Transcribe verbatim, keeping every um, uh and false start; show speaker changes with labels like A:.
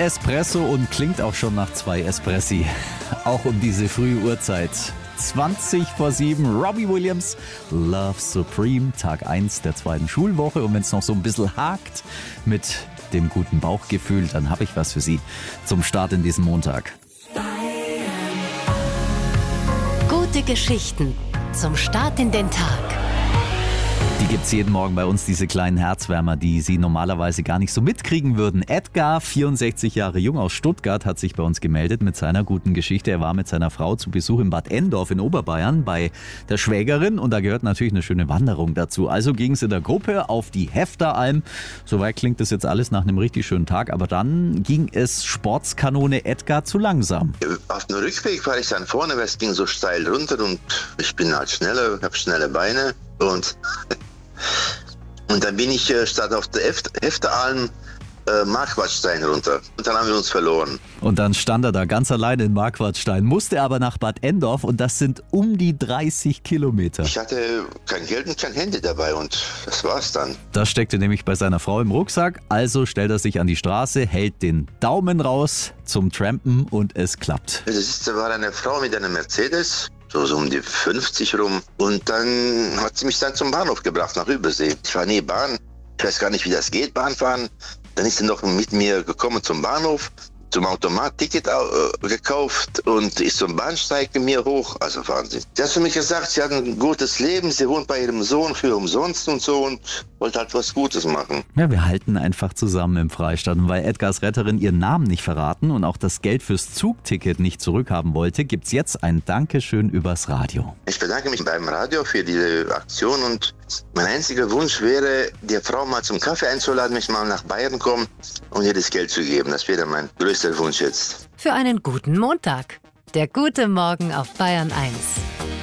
A: Espresso und klingt auch schon nach zwei Espressi. Auch um diese frühe Uhrzeit. zwanzig vor sieben, Robbie Williams, Love Supreme, Tag eins der zweiten Schulwoche. Und wenn es noch so ein bisschen hakt mit dem guten Bauchgefühl, dann habe ich was für Sie zum Start in diesem Montag.
B: Gute Geschichten zum Start in den Tag.
A: Die gibt's jeden Morgen bei uns, diese kleinen Herzwärmer, die Sie normalerweise gar nicht so mitkriegen würden. Edgar, vierundsechzig Jahre jung aus Stuttgart, hat sich bei uns gemeldet mit seiner guten Geschichte. Er war mit seiner Frau zu Besuch in Bad Endorf in Oberbayern bei der Schwägerin und da gehört natürlich eine schöne Wanderung dazu. Also ging es in der Gruppe auf die Hefteralm. Soweit klingt das jetzt alles nach einem richtig schönen Tag, aber dann ging es Sportskanone Edgar zu langsam.
C: Auf dem Rückweg war ich dann vorne, weil es ging so steil runter und ich bin halt schneller, habe schnelle Beine und Und dann bin ich äh, statt auf der Hefteralm äh, Marquardstein runter. Und dann haben wir uns verloren.
A: Und dann stand er da ganz alleine in Marquardstein, musste aber nach Bad Endorf und das sind um die dreißig Kilometer.
C: Ich hatte kein Geld und kein Handy dabei und das war's dann.
A: Das steckte nämlich bei seiner Frau im Rucksack, also stellt er sich an die Straße, hält den Daumen raus zum Trampen und es klappt.
C: Das ist, da war eine Frau mit einer Mercedes. So, so um die fünfzig rum. Und dann hat sie mich dann zum Bahnhof gebracht, nach Übersee. Ich war nie Bahn. Ich weiß gar nicht, wie das geht, Bahnfahren. Dann ist sie noch mit mir gekommen zum Bahnhof, zum Automat, Ticket äh, gekauft und ist zum Bahnsteig mit mir hoch. Also Wahnsinn. Sie hat für mich gesagt, sie hat ein gutes Leben, sie wohnt bei ihrem Sohn für umsonst und so und wollte halt was Gutes machen.
A: Ja, wir halten einfach zusammen im Freistaat. Und weil Edgars Retterin ihren Namen nicht verraten und auch das Geld fürs Zugticket nicht zurückhaben wollte, gibt's jetzt ein Dankeschön übers Radio.
C: Ich bedanke mich beim Radio für diese Aktion und mein einziger Wunsch wäre, die Frau mal zum Kaffee einzuladen, wenn ich mal nach Bayern komme und ihr das Geld zu geben. Das wäre mein größter Wunsch jetzt.
B: Für einen guten Montag. Der gute Morgen auf Bayern eins.